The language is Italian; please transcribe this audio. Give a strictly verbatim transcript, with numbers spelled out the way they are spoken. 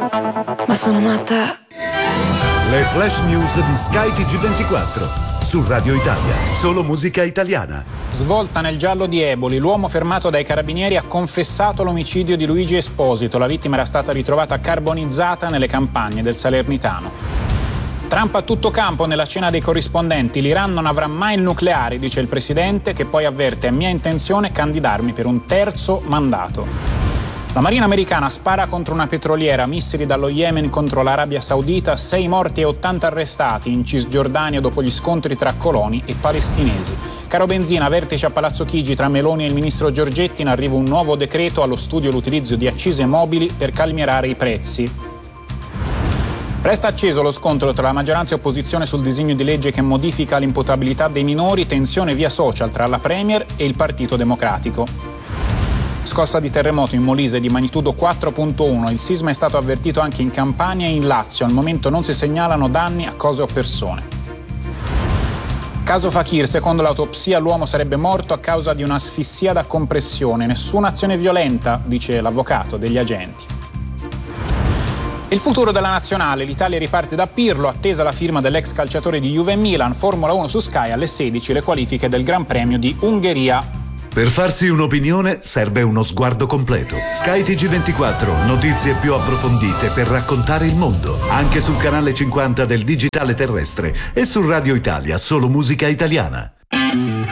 ma sono matta. Le flash news di Sky T G ventiquattro. Su Radio Italia, solo musica italiana. Svolta nel giallo di Eboli, l'uomo fermato dai carabinieri ha confessato l'omicidio di Luigi Esposito. La vittima era stata ritrovata carbonizzata nelle campagne del Salernitano. Trump a tutto campo nella cena dei corrispondenti. L'Iran non avrà mai il nucleare, dice il presidente, che poi avverte: è mia intenzione candidarmi per un terzo mandato. La Marina americana spara contro una petroliera, missili dallo Yemen contro l'Arabia Saudita, sei morti e ottanta arrestati in Cisgiordania dopo gli scontri tra coloni e palestinesi. Caro benzina, vertice a Palazzo Chigi tra Meloni e il ministro Giorgetti, in arrivo un nuovo decreto allo studio l'utilizzo di accise mobili per calmierare i prezzi. Resta acceso lo scontro tra la maggioranza e opposizione sul disegno di legge che modifica l'imputabilità dei minori, tensione via social tra la Premier e il Partito Democratico. Scossa di terremoto in Molise di magnitudo quattro virgola uno. Il sisma è stato avvertito anche in Campania e in Lazio. Al momento non si segnalano danni a cose o persone. Caso Fakir, secondo l'autopsia l'uomo sarebbe morto a causa di un'asfissia da compressione. Nessuna azione violenta, dice l'avvocato degli agenti. Il futuro della nazionale, l'Italia riparte da Pirlo, attesa la firma dell'ex calciatore di Juve e Milan. Formula uno su Sky alle sedici, le qualifiche del Gran Premio di Ungheria. Per farsi un'opinione serve uno sguardo completo. Sky T G ventiquattro, notizie più approfondite per raccontare il mondo. Anche sul canale cinquanta del digitale terrestre e su Radio Italia, solo musica italiana.